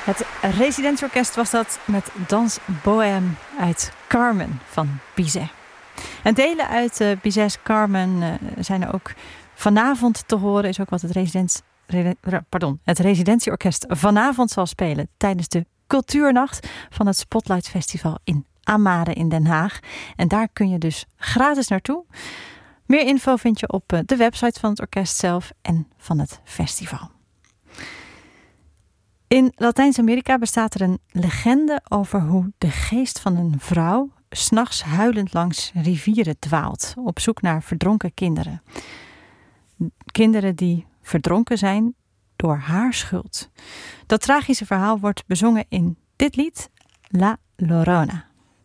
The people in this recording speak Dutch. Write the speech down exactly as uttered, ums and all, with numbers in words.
Het residentieorkest was dat met Dans Bohème uit Carmen van Bizet. En delen uit uh, Bizet's Carmen uh, zijn er ook vanavond te horen. Is ook wat het, residents, re, pardon, het residentieorkest vanavond zal spelen tijdens de Cultuurnacht van het Spotlight Festival in Amare in Den Haag. En daar kun je dus gratis naartoe. Meer info vind je op uh, de website van het orkest zelf en van het festival. In Latijns-Amerika bestaat er een legende over hoe de geest van een vrouw 's nachts huilend langs rivieren dwaalt op zoek naar verdronken kinderen. Kinderen die verdronken zijn door haar schuld. Dat tragische verhaal wordt bezongen in dit lied, La Llorona.